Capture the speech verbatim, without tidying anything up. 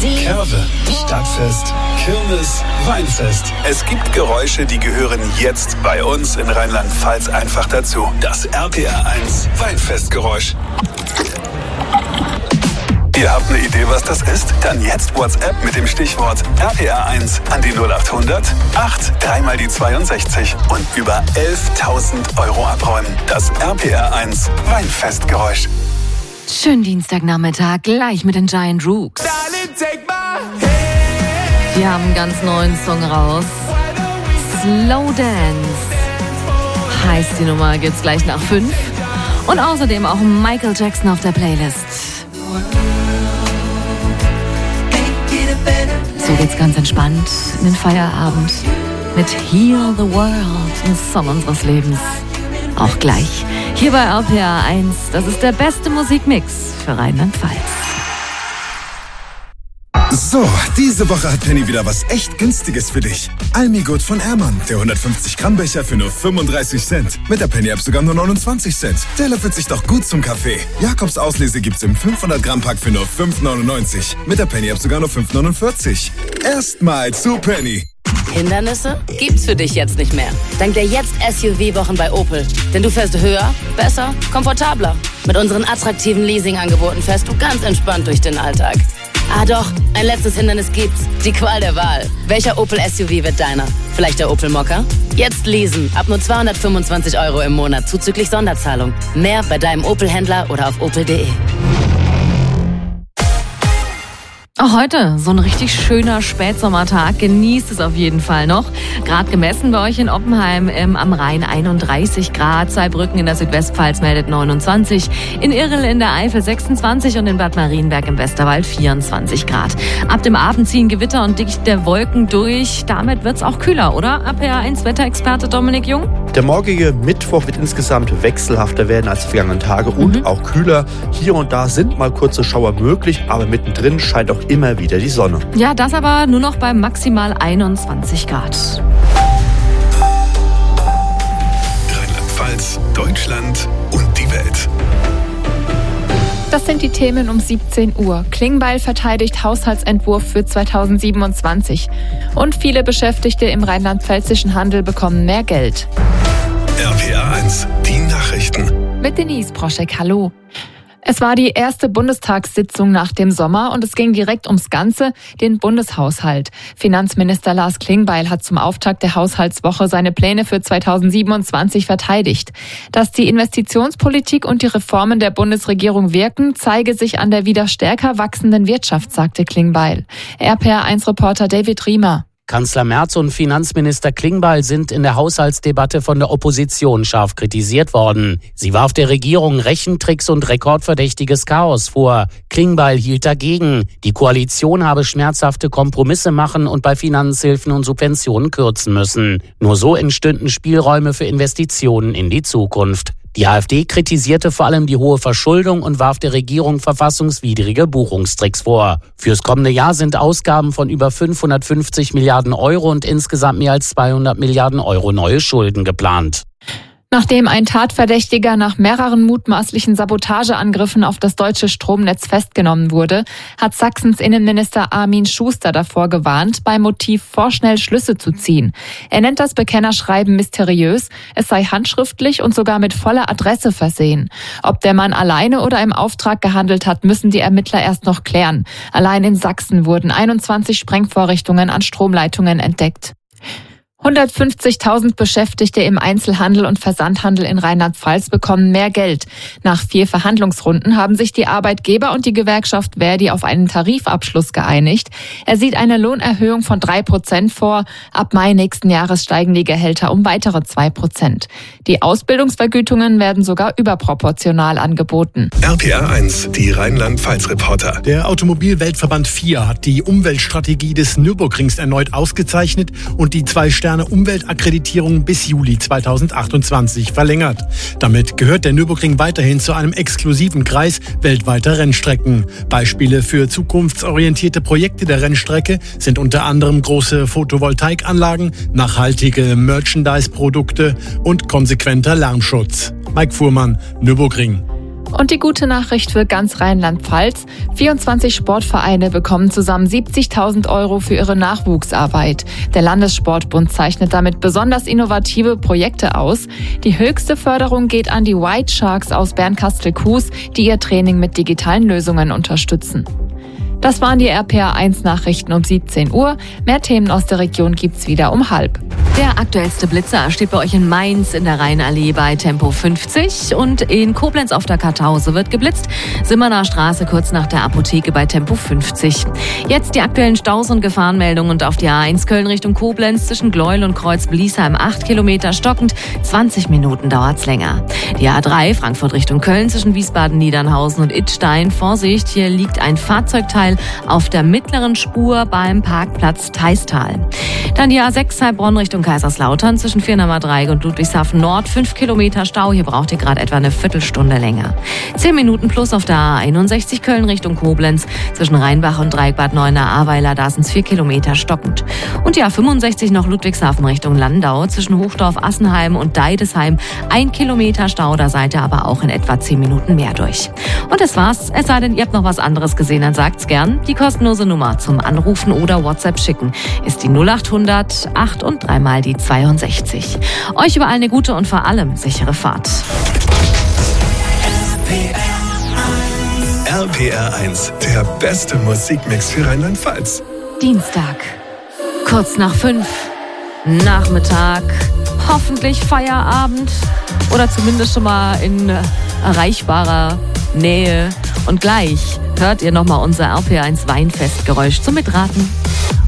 Curve, Stadtfest, Kirmes, Weinfest. Es gibt Geräusche, die gehören jetzt bei uns in Rheinland-Pfalz einfach dazu. Das R P R eins Weinfestgeräusch. Ihr habt eine Idee, was das ist? Dann jetzt WhatsApp mit dem Stichwort R P R eins an die null acht hundert acht drei mal die zweiundsechzig und über elftausend Euro abräumen. Das R P R eins Weinfestgeräusch. Schönen Dienstagnachmittag, gleich mit den Giant Rooks. Wir haben einen ganz neuen Song raus. Slow Dance heißt die Nummer, gibt's gleich nach fünf. Und außerdem auch Michael Jackson auf der Playlist. So geht's ganz entspannt in den Feierabend mit Heal the World, ein Song unseres Lebens. Auch gleich hier bei R P R eins. Das ist der beste Musikmix für Rheinland-Pfalz. So, diese Woche hat Penny wieder was echt Günstiges für dich. Almigut von Ehrmann, der hundertfünfzig Gramm Becher für nur fünfunddreißig Cent. Mit der Penny-App sogar nur neunundzwanzig Cent. Der löffelt sich doch gut zum Kaffee. Jakobs Auslese gibt's im fünfhundert Gramm Pack für nur fünf neunundneunzig. Mit der Penny-App sogar nur fünf neunundvierzig. Erstmal zu Penny. Hindernisse gibt's für dich jetzt nicht mehr. Dank der Jetzt-S U V-Wochen bei Opel. Denn du fährst höher, besser, komfortabler. Mit unseren attraktiven Leasing-Angeboten fährst du ganz entspannt durch den Alltag. Ah doch, ein letztes Hindernis gibt's. Die Qual der Wahl. Welcher Opel S U V wird deiner? Vielleicht der Opel Mokka? Jetzt leasen. Ab nur zweihundertfünfundzwanzig Euro im Monat zuzüglich Sonderzahlung. Mehr bei deinem Opel-Händler oder auf opel punkt de. Auch heute so ein richtig schöner Spätsommertag. Genießt es auf jeden Fall noch. Gerade gemessen bei euch in Oppenheim ähm, am Rhein einunddreißig Grad. Saarbrücken in der Südwestpfalz meldet neunundzwanzig. In Irrel in der Eifel sechsundzwanzig und in Bad Marienberg im Westerwald vierundzwanzig Grad. Ab dem Abend ziehen Gewitter und dichte Wolken durch. Damit wird's auch kühler, oder? R P R eins Wetterexperte Dominik Jung? Der morgige Mittwoch wird insgesamt wechselhafter werden als die vergangenen Tage und mhm. auch kühler. Hier und da sind mal kurze Schauer möglich, aber mittendrin scheint auch immer wieder die Sonne. Ja, das aber nur noch bei maximal einundzwanzig Grad. Rheinland-Pfalz, Deutschland und die Welt. Das sind die Themen um siebzehn Uhr. Klingbeil verteidigt Haushaltsentwurf für zweitausendsiebenundzwanzig. Und viele Beschäftigte im rheinland-pfälzischen Handel bekommen mehr Geld. R P R eins, die Nachrichten. Mit Denise Proschek, hallo. Es war die erste Bundestagssitzung nach dem Sommer und es ging direkt ums Ganze, den Bundeshaushalt. Finanzminister Lars Klingbeil hat zum Auftakt der Haushaltswoche seine Pläne für zweitausendsiebenundzwanzig verteidigt. Dass die Investitionspolitik und die Reformen der Bundesregierung wirken, zeige sich an der wieder stärker wachsenden Wirtschaft, sagte Klingbeil. R P R eins Reporter David Riemer. Kanzler Merz und Finanzminister Klingbeil sind in der Haushaltsdebatte von der Opposition scharf kritisiert worden. Sie warf der Regierung Rechentricks und rekordverdächtiges Chaos vor. Klingbeil hielt dagegen. Die Koalition habe schmerzhafte Kompromisse machen und bei Finanzhilfen und Subventionen kürzen müssen. Nur so entstünden Spielräume für Investitionen in die Zukunft. Die AfD kritisierte vor allem die hohe Verschuldung und warf der Regierung verfassungswidrige Buchungstricks vor. Fürs kommende Jahr sind Ausgaben von über fünfhundertfünfzig Milliarden Euro und insgesamt mehr als zweihundert Milliarden Euro neue Schulden geplant. Nachdem ein Tatverdächtiger nach mehreren mutmaßlichen Sabotageangriffen auf das deutsche Stromnetz festgenommen wurde, hat Sachsens Innenminister Armin Schuster davor gewarnt, beim Motiv vorschnell Schlüsse zu ziehen. Er nennt das Bekennerschreiben mysteriös, es sei handschriftlich und sogar mit voller Adresse versehen. Ob der Mann alleine oder im Auftrag gehandelt hat, müssen die Ermittler erst noch klären. Allein in Sachsen wurden einundzwanzig Sprengvorrichtungen an Stromleitungen entdeckt. hundertfünfzigtausend Beschäftigte im Einzelhandel und Versandhandel in Rheinland-Pfalz bekommen mehr Geld. Nach vier Verhandlungsrunden haben sich die Arbeitgeber und die Gewerkschaft Verdi auf einen Tarifabschluss geeinigt. Er sieht eine Lohnerhöhung von drei Prozent vor. Ab Mai nächsten Jahres steigen die Gehälter um weitere zwei Prozent. Die Ausbildungsvergütungen werden sogar überproportional angeboten. R P R eins, die Rheinland-Pfalz-Reporter. Der Automobilweltverband F I A hat die Umweltstrategie des Nürburgrings erneut ausgezeichnet und die zwei Sterne Umweltakkreditierung bis Juli zweitausendachtundzwanzig verlängert. Damit gehört der Nürburgring weiterhin zu einem exklusiven Kreis weltweiter Rennstrecken. Beispiele für zukunftsorientierte Projekte der Rennstrecke sind unter anderem große Photovoltaikanlagen, nachhaltige Merchandise-Produkte und konsequenter Lärmschutz. Mike Fuhrmann, Nürburgring. Und die gute Nachricht für ganz Rheinland-Pfalz: vierundzwanzig Sportvereine bekommen zusammen siebzigtausend Euro für ihre Nachwuchsarbeit. Der Landessportbund zeichnet damit besonders innovative Projekte aus. Die höchste Förderung geht an die White Sharks aus Bernkastel-Kues, die ihr Training mit digitalen Lösungen unterstützen. Das waren die R P R eins Nachrichten um siebzehn Uhr. Mehr Themen aus der Region gibt's wieder um halb. Der aktuellste Blitzer steht bei euch in Mainz in der Rheinallee bei Tempo fünfzig und in Koblenz auf der Kartause wird geblitzt. Simmerner Straße kurz nach der Apotheke bei Tempo fünfzig. Jetzt die aktuellen Staus und Gefahrenmeldungen und auf die A eins Köln Richtung Koblenz zwischen Gleuel und Kreuz-Bliesheim acht Kilometer stockend, zwanzig Minuten dauert's länger. Die A drei Frankfurt Richtung Köln zwischen Wiesbaden-Niedernhausen und Idstein. Vorsicht, hier liegt ein Fahrzeugteil auf der mittleren Spur beim Parkplatz Theistal. Dann die A sechs Heilbronn Richtung Kaiserslautern zwischen Firnamer Dreieck und Ludwigshafen Nord. fünf Kilometer Stau, hier braucht ihr gerade etwa eine Viertelstunde länger. zehn Minuten plus auf der A einundsechzig Köln Richtung Koblenz zwischen Rheinbach und Dreieckbad Neuenahr-Ahrweiler, da sind es vier Kilometer stockend. Und die A fünfundsechzig noch Ludwigshafen Richtung Landau zwischen Hochdorf-Assenheim und Deidesheim. Ein Kilometer Stau, da seid ihr aber auch in etwa zehn Minuten mehr durch. Und das war's, es sei denn, ihr habt noch was anderes gesehen, dann sagt's gern. Die kostenlose Nummer zum Anrufen oder WhatsApp schicken ist die null acht hundert acht und dreimal die zweiundsechzig. Euch überall eine gute und vor allem sichere Fahrt. R P R eins, der beste Musikmix für Rheinland-Pfalz. Dienstag, kurz nach fünf, Nachmittag, hoffentlich Feierabend oder zumindest schon mal in erreichbarer Nähe. Und gleich hört ihr nochmal unser R P R eins Weinfestgeräusch zum Mitraten.